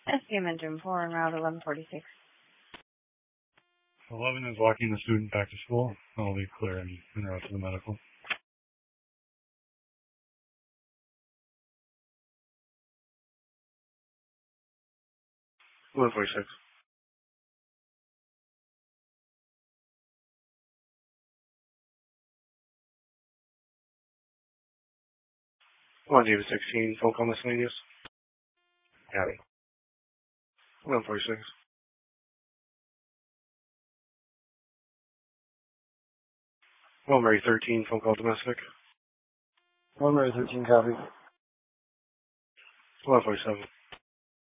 SPM Interim 4 en route 1146. 11 is walking the student back to school. I'll be clear and en route to the medical. 1146. 1 David 16, phone call miscellaneous. Copy. 1146. 1 Mary 13, phone call domestic. 1 Mary 13, copy. 1147.